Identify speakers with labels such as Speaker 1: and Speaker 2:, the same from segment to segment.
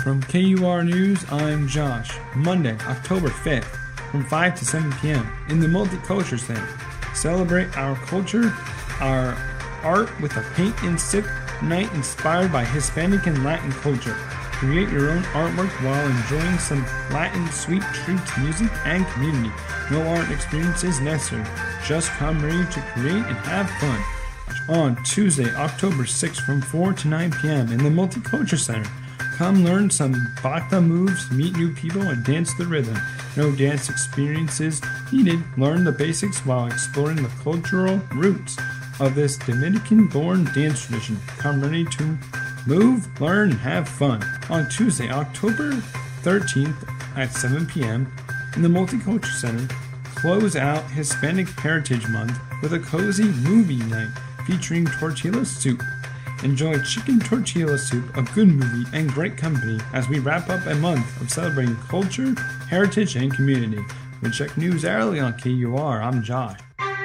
Speaker 1: From KUR News, I'm Josh. Monday, October 5th, from 5 to 7 p.m. in the Multicultural Center. Celebrate our culture, our art with a paint and sip night inspired by Hispanic and Latin culture. Create your own artwork while enjoying some Latin sweet treats, music, and community. No art experience is necessary. Just come ready to create and have fun. On Tuesday, October 6th from 4 to 9 p.m. in the Multicultural Center. Come learn some bata moves, meet new people, and dance the rhythm. No dance experiences needed. Learn the basics while exploring the cultural roots of this Dominican-born dance tradition. Come ready to move, learn, and have fun. On Tuesday, October 13th at 7 p.m. in the Multicultural Center, close out Hispanic Heritage Month with a cozy movie night featuring tortilla soup. Enjoy chicken tortilla soup, a good movie, and great company as we wrap up a month of celebrating culture, heritage, and community. We check news hourly on KUR. I'm Josh.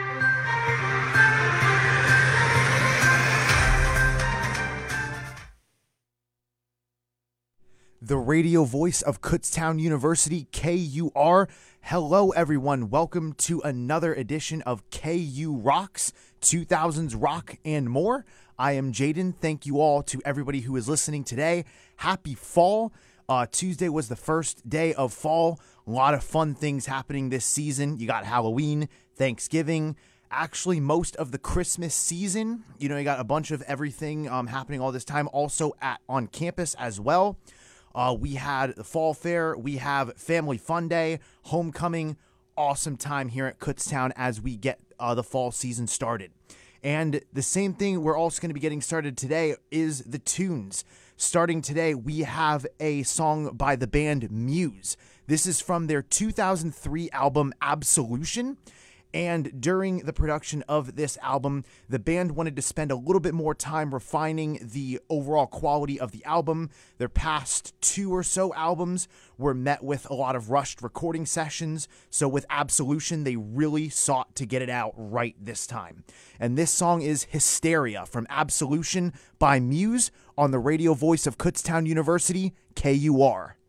Speaker 2: The radio voice of Kutztown University, KUR. Hello, everyone. Welcome to another edition of KU Rocks, 2000s Rock and More. I am Jaden. Thank you all to everybody who is listening today. Happy fall. Tuesday was the first day of fall. A lot of fun things happening this season. You got Halloween, Thanksgiving, actually most of the Christmas season. You know, you got a bunch of everything happening all this time. Also on campus as well. We had the fall fair. We have Family Fun Day, homecoming. Awesome time here at Kutztown as we get the fall season started. And the same thing we're also going to be getting started today is the tunes. Starting today, we have a song by the band Muse. This is from their 2003 album Absolution. And during the production of this album, the band wanted to spend a little bit more time refining the overall quality of the album. Their past 2 or so albums were met with a lot of rushed recording sessions. So with Absolution, they really sought to get it out right this time. And this song is Hysteria from Absolution by Muse on the radio voice of Kutztown University, KUR.